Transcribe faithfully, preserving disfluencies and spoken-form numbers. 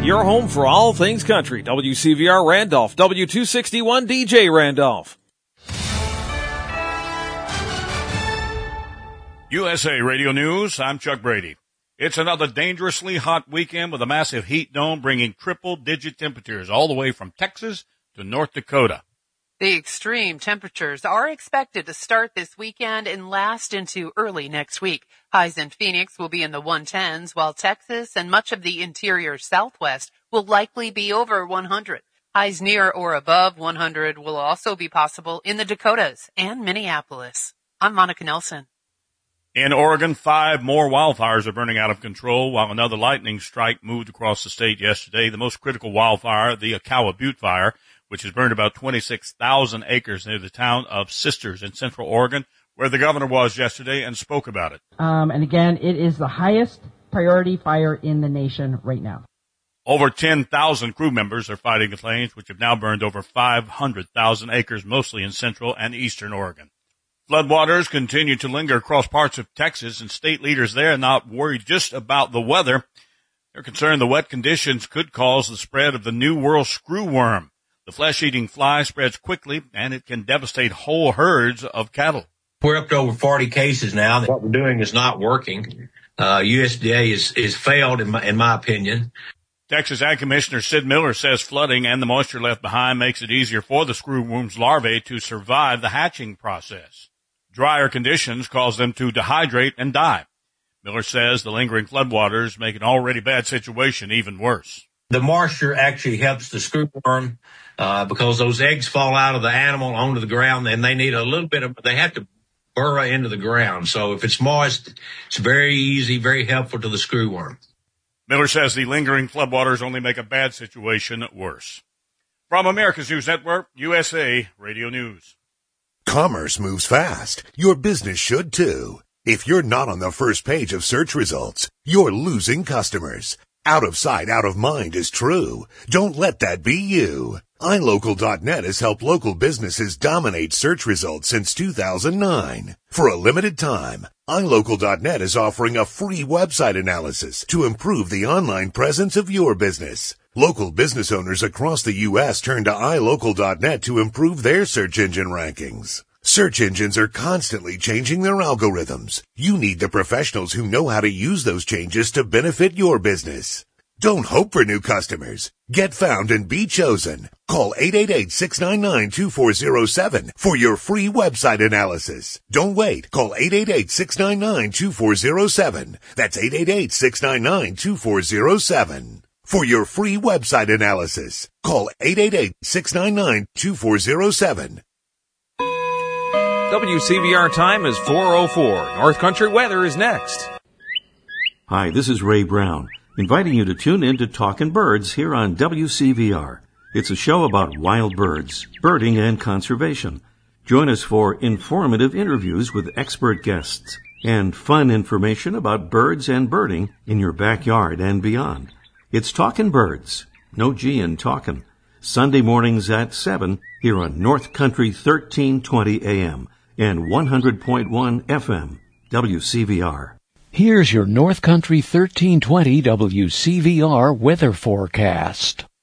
your home for all things country. W C V R Randolph, W two sixty-one D J Randolph. U S A Radio News, I'm Chuck Brady. It's another dangerously hot weekend with a massive heat dome bringing triple-digit temperatures all the way from Texas to North Dakota. The extreme temperatures are expected to start this weekend and last into early next week. Highs in Phoenix will be in the one tens, while Texas and much of the interior Southwest will likely be over one hundred. Highs near or above one hundred will also be possible in the Dakotas and Minneapolis. I'm Monica Nelson. In Oregon, five more wildfires are burning out of control while another lightning strike moved across the state yesterday. The most critical wildfire, the Akawa Butte Fire, which has burned about twenty-six thousand acres near the town of Sisters in central Oregon, where the governor was yesterday and spoke about it. Um, and again, it is the highest priority fire in the nation right now. Over ten thousand crew members are fighting the flames, which have now burned over five hundred thousand acres, mostly in central and eastern Oregon. Floodwaters continue to linger across parts of Texas, and state leaders there are not worried just about the weather. They're concerned the wet conditions could cause the spread of the New World screwworm. The flesh-eating fly spreads quickly, and it can devastate whole herds of cattle. We're up to over forty cases now. What we're doing is not working. Uh, U S D A is, is failed, in my, in my opinion. Texas Ag Commissioner Sid Miller says flooding and the moisture left behind makes it easier for the screwworm's larvae to survive the hatching process. Drier conditions cause them to dehydrate and die. Miller says the lingering floodwaters make an already bad situation even worse. The moisture actually helps the screwworm uh, because those eggs fall out of the animal onto the ground, and they need a little bit of, they have to burrow into the ground. So if it's moist, it's very easy, very helpful to the screwworm. Miller says the lingering floodwaters only make a bad situation worse. From America's News Network, U S A Radio News. Commerce moves fast. Your business should too. If you're not on the first page of search results, you're losing customers. Out of sight, out of mind is true. Don't let that be you. i local dot net has helped local businesses dominate search results since two thousand nine. For a limited time, i local dot net is offering a free website analysis to improve the online presence of your business. Local business owners across the U S turn to i local dot net to improve their search engine rankings. Search engines are constantly changing their algorithms. You need the professionals who know how to use those changes to benefit your business. Don't hope for new customers. Get found and be chosen. Call eight eight eight, six nine nine, two four zero seven for your free website analysis. Don't wait. Call eight eight eight, six nine nine, two four zero seven. That's eight eight eight, six nine nine, two four zero seven. For your free website analysis, call eight eight eight, six nine nine, two four zero seven. W C V R time is four oh four. North Country weather is next. Hi, this is Ray Brown, inviting you to tune in to Talkin' Birds here on W C V R. It's a show about wild birds, birding, and conservation. Join us for informative interviews with expert guests and fun information about birds and birding in your backyard and beyond. It's Talkin' Birds, no G in talkin', Sunday mornings at seven here on North Country thirteen twenty A M and one hundred point one F M, W C V R. Here's your North Country thirteen twenty W C V R weather forecast.